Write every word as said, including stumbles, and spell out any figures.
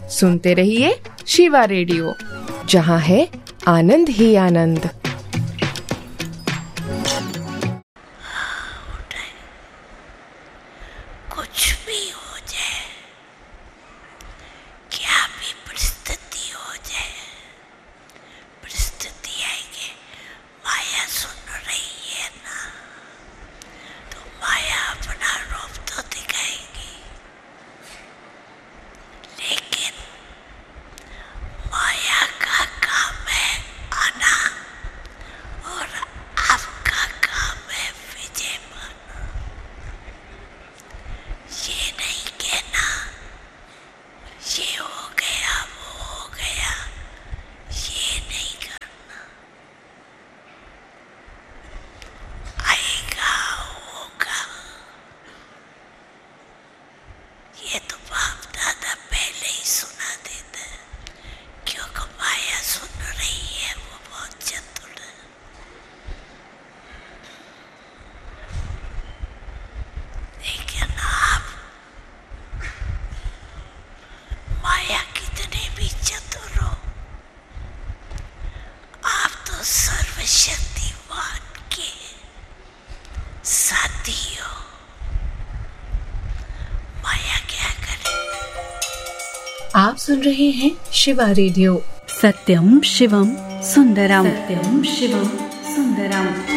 सुनते रहिए शिवा रेडियो, जहाँ है आनंद ही आनंद। आप सुन रहे हैं शिवा रेडियो। सत्यम शिवम सुंदरम। सत्यम शिवम सुंदरम।